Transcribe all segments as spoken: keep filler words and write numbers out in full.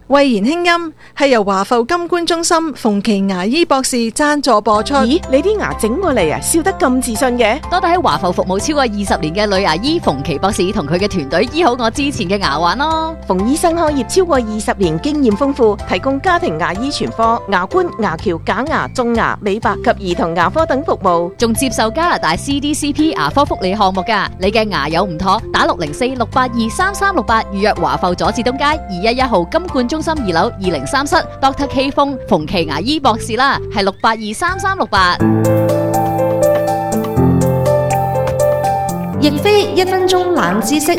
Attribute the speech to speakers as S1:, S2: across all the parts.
S1: 慧言輕音係由華埠金冠中心馮琦牙醫博士贊助播出。
S2: 咦，你啲牙整過嚟啊，笑得咁自信嘅？
S3: 多得喺華埠服務超過二十年嘅女牙醫馮琦博士同佢嘅團隊醫好我之前嘅牙患咯。
S2: 馮醫生開業超過二十年，經驗豐富，提供家庭牙醫全科、牙冠、牙橋、假牙、種牙、美白及兒童牙科等服務，
S3: 仲接受加拿大 C D C P 牙科福利項目㗎。你嘅牙有唔妥，打六零四六八二三三六八預約華埠佐治東街二一一號金冠中心二樓二零三室 Doctor K 風馮琦牙醫博士啦，係六八二三三六八。
S4: 亦非一分鐘冷知識。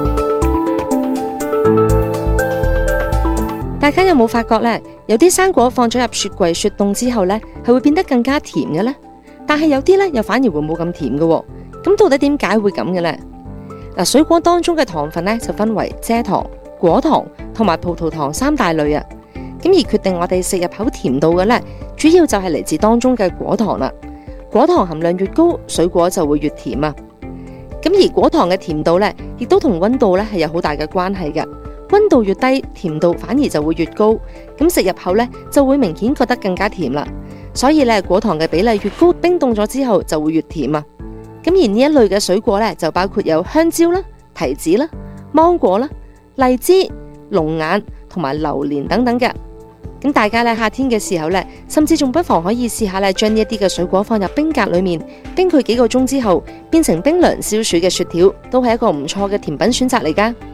S4: 大家有冇發覺呢？有啲生果放咗入雪櫃雪凍之後呢，係會變得更加甜嘅呢？但係有啲呢，又反而會冇咁甜嘅喎。咁到底點解會咁嘅呢？嗱，水果當中嘅糖分呢，就分為蔗糖、果糖同埋葡萄糖三大類啊。咁而決定我哋食入口甜度嘅呢，主要就係嚟自當中嘅果糖啦。果糖含量越高，水果就會越甜啊。咁而果糖嘅甜度呢，亦都同溫度呢係有好大嘅關係嘅。溫度越低，甜度反而就會越高。咁食入口呢，就會明顯覺得更加甜啦。所以呢，果糖嘅比例越高，冰凍咗之後就會越甜啊。咁而呢一類嘅水果呢，就包括有香蕉啦、提子啦、芒果啦、荔枝、龍眼同埋榴蓮等等嘅。咁大家咧夏天嘅時候咧，甚至仲不妨可以試下咧，將呢一啲嘅水果放入冰格裏面，冰佢幾個鐘之後，變成冰涼消暑嘅雪條，都係一個唔錯嘅甜品選擇嚟㗎。